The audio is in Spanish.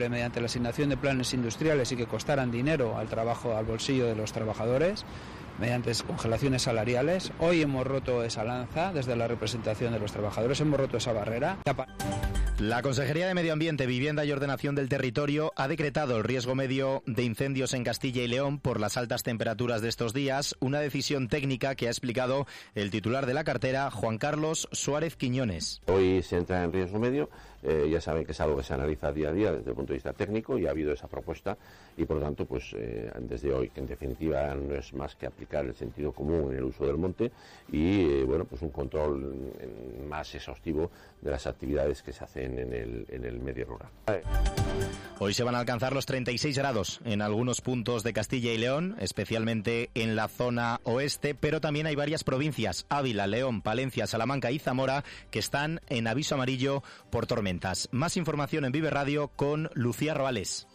siempre mediante la asignación de planes industriales y que costaran dinero al trabajo, al bolsillo de los trabajadores, mediante congelaciones salariales. Hoy hemos roto esa lanza desde la representación de los trabajadores, hemos roto esa barrera. La Consejería de Medio Ambiente, Vivienda y Ordenación del Territorio ha decretado el riesgo medio de incendios en Castilla y León por las altas temperaturas de estos días, una decisión técnica que ha explicado el titular de la cartera, Juan Carlos Suárez Quiñones. Hoy se entra en riesgo medio, ya saben que es algo que se analiza día a día desde el punto de vista técnico y ha habido esa propuesta y por lo tanto pues desde hoy, que en definitiva no es más que aplicar el sentido común en el uso del monte y bueno, pues un control más exhaustivo de las actividades que se hacen en el medio rural. Hoy se van a alcanzar los 36 grados en algunos puntos de Castilla y León, especialmente en la zona oeste, pero también hay varias provincias, Ávila, León, Palencia, Salamanca y Zamora, que están en aviso amarillo por tormentas. Más información en Vive Radio con Lucía Roales.